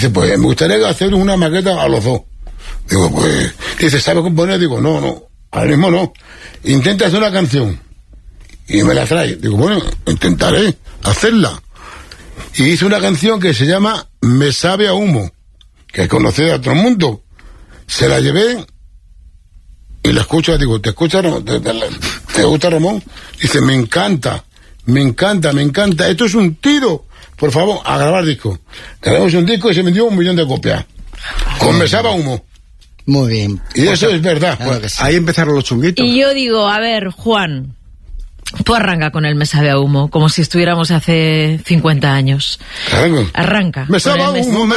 Dice, pues me gustaría hacer una maqueta a los dos. Digo, pues, dice, ¿sabe componer? Digo, no, ahora mismo no. Intenta hacer una canción. Y me la trae. Digo, bueno, intentaré hacerla. Y hice una canción que se llama Me sabe a humo, que es conocida a todo el mundo. Se la llevé y la escucho, digo, ¿te escucha Ramón? ¿Te gusta Ramón? Dice, me encanta. Esto es un tiro. Por favor, a grabar disco. Grabamos un disco y se vendió 1 millón de copias. Con Me sabe a humo. Muy bien. Y eso es verdad. Claro que sí. Ahí empezaron los chunguitos. Y yo digo, a ver, Juan, tú arranca con el Me sabe a humo, como si estuviéramos hace 50 años. Claro. Arranca. Me sabe a humo.